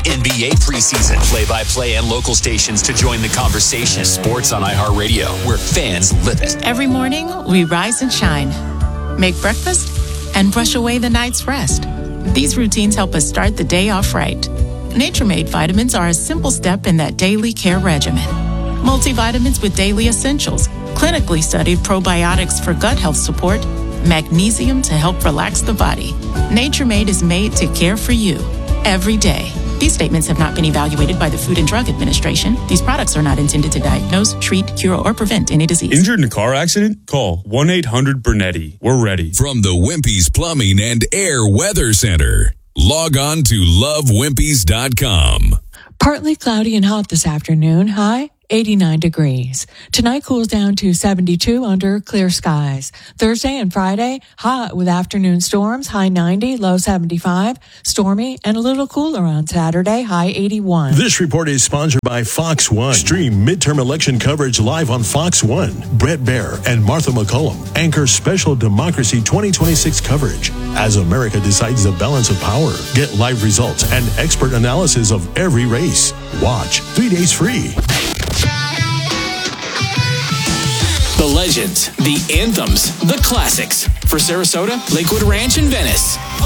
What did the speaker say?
NBA preseason, play-by-play and local stations to join the conversation. Sports on iHeartRadio, where fans live it. Every morning, we rise and shine, make breakfast, and brush away the night's rest. These routines help us start the day off right. Nature Made vitamins are a simple step in that daily care regimen. Multivitamins with daily essentials, clinically studied probiotics for gut health support, magnesium to help relax the body. Nature Made is made to care for you every day. These statements have not been evaluated by the Food and Drug Administration. These products are not intended to diagnose, treat, cure, or prevent any disease. Injured in a car accident? Call 1-800-BURNETTI. We're ready. From the Wimpy's Plumbing and Air Weather Center, log on to lovewimpys.com. Partly cloudy and hot this afternoon. High 89 degrees. Tonight cools down to 72 under clear skies. Thursday and Friday, hot with afternoon storms, high 90, low 75. Stormy and a little cooler on Saturday, high 81. This report is sponsored by Fox One. Stream midterm election coverage live on Fox One. Brett Baer and Martha McCollum anchor special Democracy 2026 coverage as America decides the balance of power. Get live results and expert analysis of every race. Watch 3 days free. The legends, the anthems, the classics. For Sarasota, Lakewood Ranch, and Venice.